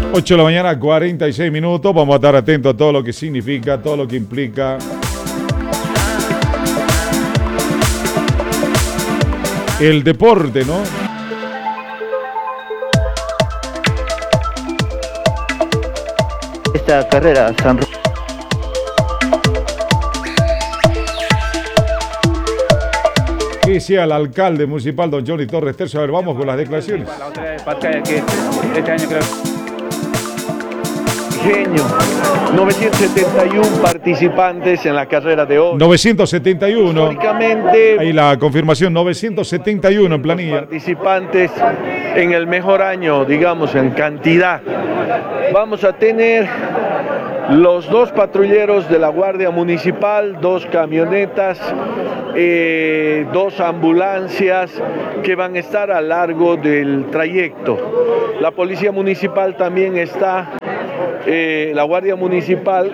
8 de la mañana, 46 minutos. Vamos a estar atentos a todo lo que significa, todo lo que implica. El deporte, ¿no? Esta carrera, San Que sea el alcalde municipal, don Johnny Torres Tercio. A ver, vamos con las declaraciones. La autoridad de Pacaya que este año creo. Genio. 971 participantes en la carrera de hoy. 971. Históricamente, Ahí la confirmación, 971 en planilla. participantes en el mejor año, digamos, en cantidad. Vamos a tener los 2 patrulleros de la Guardia Municipal, 2 camionetas, 2 ambulancias que van a estar a lo largo del trayecto. La Policía Municipal también está, la Guardia Municipal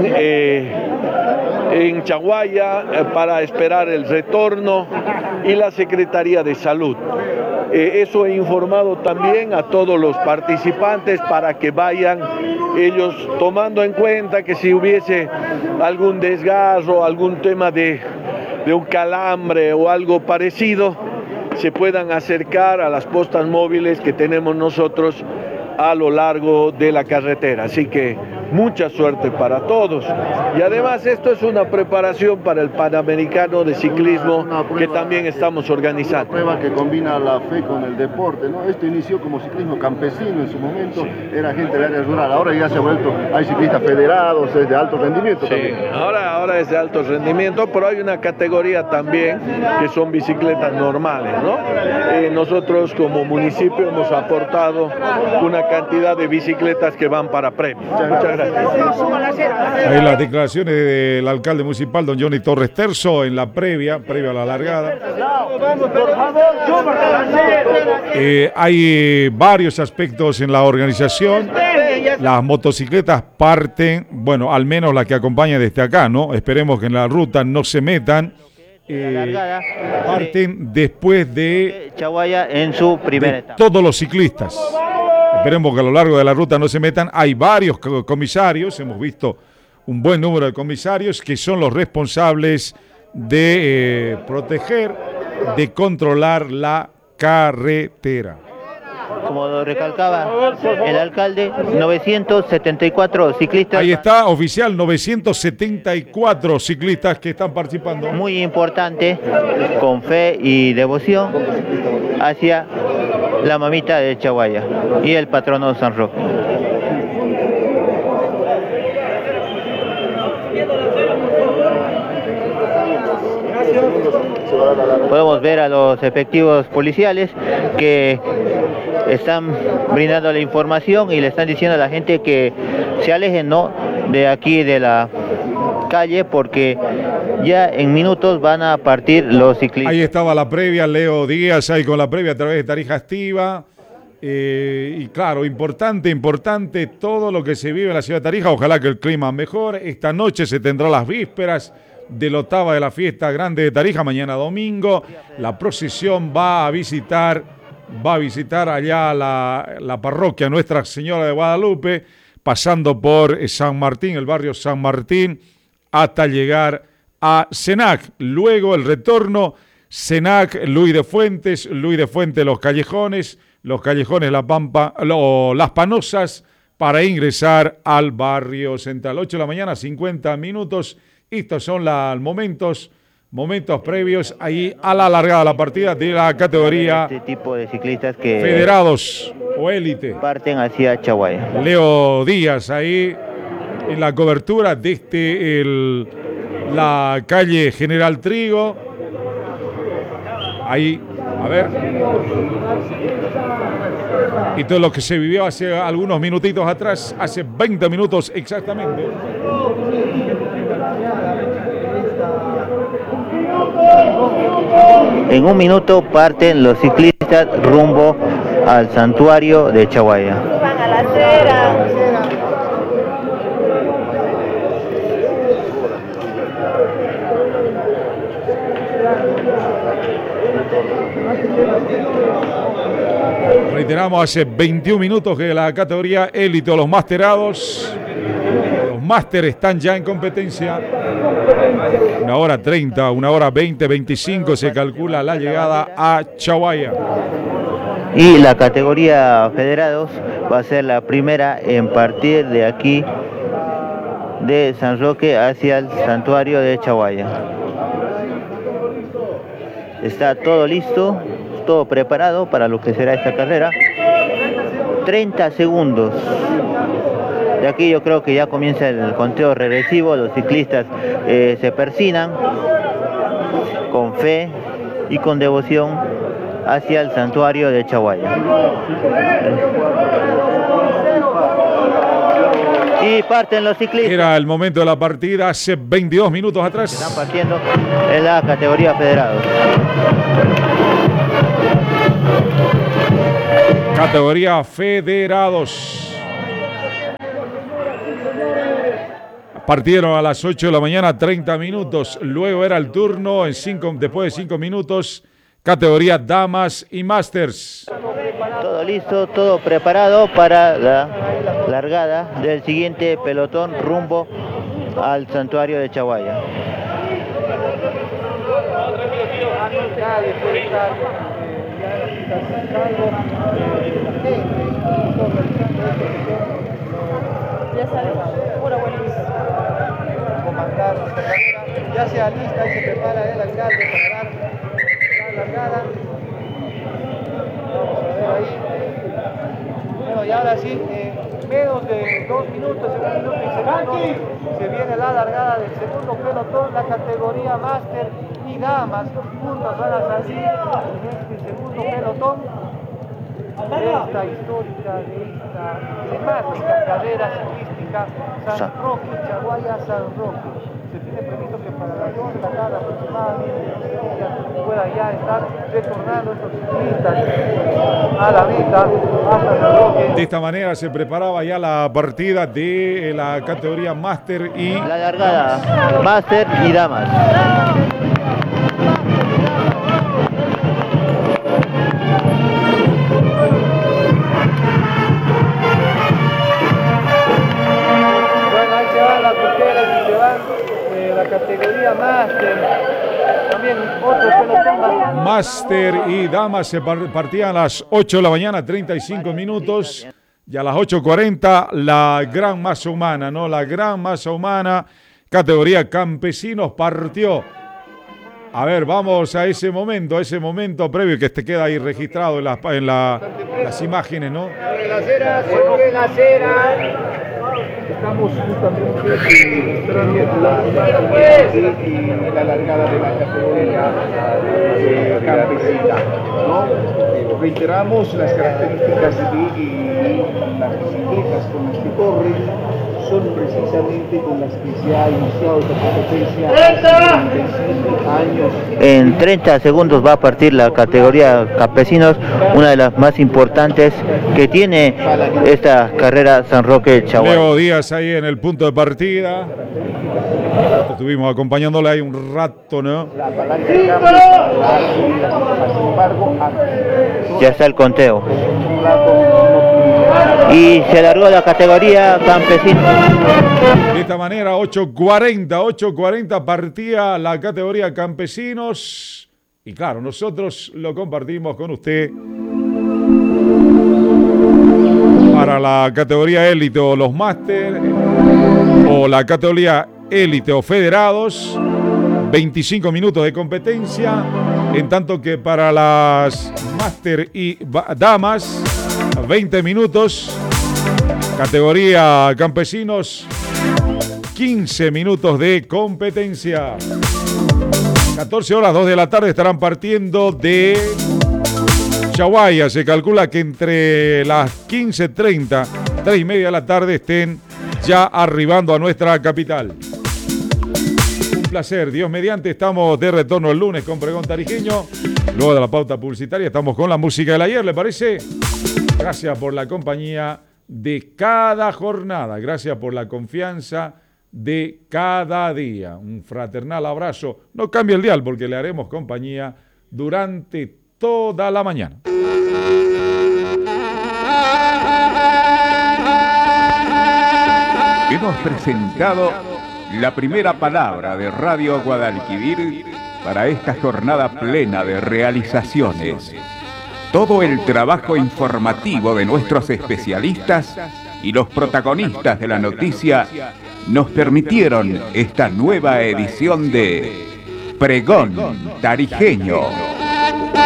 en Chaguaya para esperar el retorno y la Secretaría de Salud. Eso he informado también a todos los participantes para que vayan ellos tomando en cuenta que si hubiese algún desgarro, algún tema de un calambre o algo parecido, se puedan acercar a las postas móviles que tenemos nosotros a lo largo de la carretera. Así que mucha suerte para todos. Y además esto es una preparación para el Panamericano de Ciclismo que también estamos organizando. Una prueba que combina la fe con el deporte, ¿no? Esto inició como ciclismo campesino en su momento, era gente del área rural, ahora ya se ha vuelto, hay ciclistas federados, es de alto rendimiento también. Sí, ahora es de alto rendimiento, pero hay una categoría también que son bicicletas normales, ¿no? Nosotros como municipio hemos aportado una cantidad de bicicletas que van para premios. Muchas gracias. Ahí las declaraciones del alcalde municipal, don Johnny Torres Terzo, en la previa a la largada. Hay varios aspectos en la organización. Las motocicletas parten, bueno, al menos las que acompañan desde acá, ¿no? Esperemos que en la ruta no se metan. Parten después de Chaguaya en su primera etapa. Todos los ciclistas. Esperemos que a lo largo de la ruta no se metan. Hay varios comisarios, hemos visto un buen número de comisarios que son los responsables de proteger, de controlar la carretera. Como lo recalcaba el alcalde, 974 ciclistas. Ahí está, oficial, 974 ciclistas que están participando. Muy importante, con fe y devoción hacia la mamita de Chaguaya y el patrono San Roque. Podemos ver a los efectivos policiales que están brindando la información y le están diciendo a la gente que se alejen, ¿no?, de aquí de la calle, porque ya en minutos van a partir los ciclistas. Ahí estaba la previa, Leo Díaz, ahí con la previa a través de Tarija Estiva. Y claro, importante todo lo que se vive en la ciudad de Tarija. Ojalá que el clima mejore. Esta noche se tendrá las vísperas de la octava de la fiesta grande de Tarija, mañana domingo. La procesión va a visitar allá la parroquia Nuestra Señora de Guadalupe, pasando por San Martín, el barrio San Martín, hasta llegar a Senac. Luego el retorno, Senac, Luis de Fuentes, Los Callejones, La Pampa, Las Panosas, para ingresar al barrio central. 8 de la mañana, 50 minutos. Estos son los momentos previos ahí a la largada de la partida de la categoría este tipo de ciclistas que federados o élite. parten hacia Chaguaya. Leo Díaz ahí en la cobertura desde la calle General Trigo. Ahí, a ver. Y todo lo que se vivió hace algunos minutitos atrás, hace 20 minutos exactamente. En un minuto parten los ciclistas rumbo al santuario de Chaguaya. Van a la acera. Reiteramos, hace 21 minutos que la categoría élite o los masterados, los máster están ya en competencia. 1:30, 1:20, 25 se calcula la llegada a Chaguaya. Y la categoría federados va a ser la primera en partir de aquí de San Roque hacia el santuario de Chaguaya. Está todo listo, todo preparado para lo que será esta carrera. 30 segundos. De aquí yo creo que ya comienza el conteo regresivo. Los ciclistas se persignan con fe y con devoción hacia el santuario de Chaguaya. Y parten los ciclistas. Era el momento de la partida hace 22 minutos atrás. Están partiendo en la categoría federados. Categoría federados. Partieron a las 8 de la mañana, 30 minutos. Luego era el turno, después de 5 minutos, categoría damas y masters. Todo listo, todo preparado para la largada del siguiente pelotón rumbo al santuario de Chaguaya. Ya sea lista y se prepara el alcalde para dar la largada. Vamos a ver ahí. Bueno, y ahora sí, menos de 2 minutos, 1 minuto y segundos, se viene la largada del segundo pelotón, la categoría máster y damas. Juntas van a salir en este segundo pelotón de esta histórica, de esta emblemática carrera ciclística San Roque, Chaguaya, San Roque. Se tiene previsto que para las 2 de la tarde aproximadamente pueda ya estar retornando estos ciclistas a la meta hasta San Roque. De esta manera se preparaba ya la partida de la categoría máster y la largada máster y damas. Categoría máster, también otro pelotón máster y damas se partían a las 8 de la mañana, 35 minutos, y a las 8:40 la gran masa humana, ¿no? La gran masa humana, categoría campesinos, partió. A ver, vamos a ese momento previo que te queda ahí registrado en las imágenes, ¿no? En la acera. Estamos justamente esperando la largada de la categoría campesina, ¿no? Reiteramos las características de las bicicletas con las que corren. Son precisamente con las que se ha iniciado esta competencia hace 35 años. En 30 segundos va a partir la categoría campesinos, una de las más importantes que tiene esta carrera San Roque Chaguaya. Leo Díaz ahí en el punto de partida. Estuvimos acompañándole ahí un rato, ¿no? Ya está el conteo. Y se alargó la categoría campesino. De esta manera, 8:40 partía la categoría campesinos. Y claro, nosotros lo compartimos con usted para la categoría élite o los máster o la categoría élite o federados. 25 minutos de competencia, en tanto que para las máster y damas 20 minutos, categoría campesinos 15 minutos de competencia. 14 horas, 2 de la tarde estarán partiendo de Chaguaya. Se calcula que entre las 15:30, 3:30 de la tarde estén ya arribando a nuestra capital. Un placer, Dios mediante, estamos de retorno el lunes con Pregón Tarijeño. Luego de la pauta publicitaria estamos con la música del ayer, ¿le parece? Gracias por la compañía de cada jornada, gracias por la confianza de cada día. Un fraternal abrazo. No cambie el dial porque le haremos compañía durante toda la mañana. hemos presentado la primera palabra de Radio Guadalquivir para esta jornada plena de realizaciones. Todo el trabajo informativo de nuestros especialistas y los protagonistas de la noticia nos permitieron esta nueva edición de Pregón Tarijeño.